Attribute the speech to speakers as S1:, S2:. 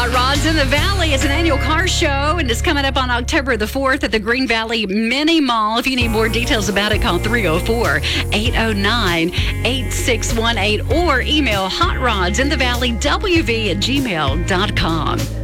S1: Hot Rods in the Valley. It's an annual car show, and it's coming up on October the 4th at the Green Valley Mini Mall. If you need more details about it, call 304-809-8618 or email hotrodsinthevalley.wv@gmail.com.